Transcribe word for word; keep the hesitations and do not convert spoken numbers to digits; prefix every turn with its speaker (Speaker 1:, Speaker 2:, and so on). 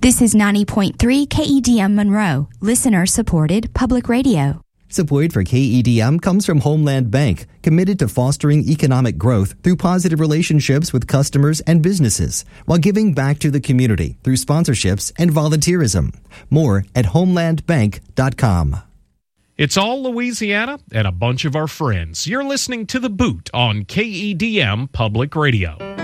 Speaker 1: This is ninety point three K E D M Monroe, listener-supported public radio.
Speaker 2: Support for K E D M comes from Homeland Bank, committed to fostering economic growth through positive relationships with customers and businesses, while giving back to the community through sponsorships and volunteerism. More at homeland bank dot com.
Speaker 3: It's all Louisiana and a bunch of our friends. You're listening to The Boot on K E D M Public Radio.